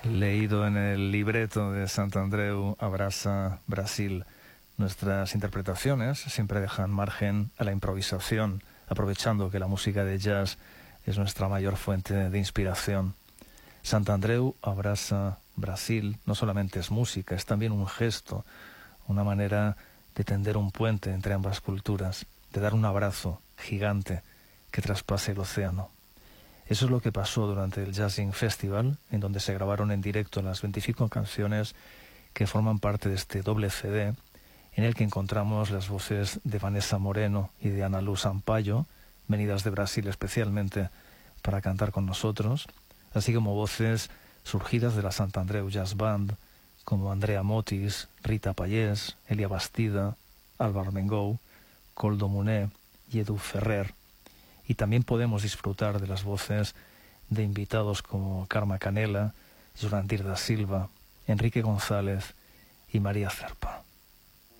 Leído en el libreto de Santandreu Abraça Brasil, nuestras interpretaciones siempre dejan margen a la improvisación, aprovechando que la música de jazz es nuestra mayor fuente de inspiración. Santandreu Abraça Brasil no solamente es música, es también un gesto, una manera de tender un puente entre ambas culturas, de dar un abrazo gigante que traspase el océano. Eso es lo que pasó durante el Jazzing Festival, en donde se grabaron en directo las 25 canciones que forman parte de este doble CD, en el que encontramos las voces de Vanessa Moreno y de Ana Luz Sampaio, venidas de Brasil especialmente para cantar con nosotros, así como voces surgidas de la Santandreu Jazz Band, como Andrea Motis, Rita Payés, Elia Bastida, Álvaro Mengou, Coldo Muné y Edu Ferrer. Y también podemos disfrutar de las voces de invitados como Karma Canela, Jurandir da Silva, Enrique González y María Cerpa.